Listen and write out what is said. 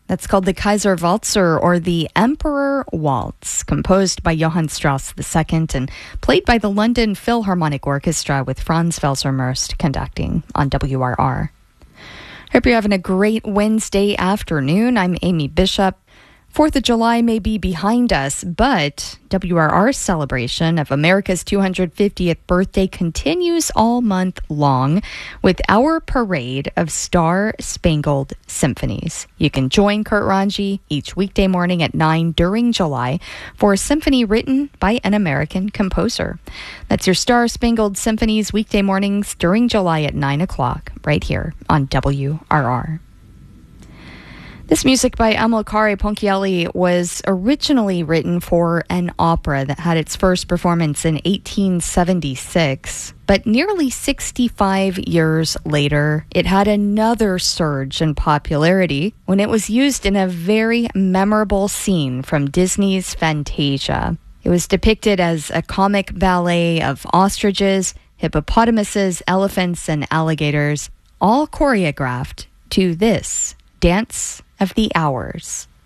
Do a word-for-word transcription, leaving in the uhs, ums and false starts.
That's called the Kaiser Walzer, or the Emperor Waltz, composed by Johann Strauss the Second and played by the London Philharmonic Orchestra with Franz Welser-Möst conducting on W R R. Hope you're having a great Wednesday afternoon. I'm Amy Bishop. Fourth of July may be behind us, but W R R's celebration of America's two hundred fiftieth birthday continues all month long with our parade of Star-Spangled Symphonies. You can join Kurt Ranji each weekday morning at nine during July for a symphony written by an American composer. That's your Star-Spangled Symphonies weekday mornings during July at nine o'clock right here on W R R. This music by Amilcare Ponchielli was originally written for an opera that had its first performance in eighteen seventy-six. But nearly sixty-five years later, it had another surge in popularity when it was used in a very memorable scene from Disney's Fantasia. It was depicted as a comic ballet of ostriches, hippopotamuses, elephants, and alligators, all choreographed to this Dance of the Hours.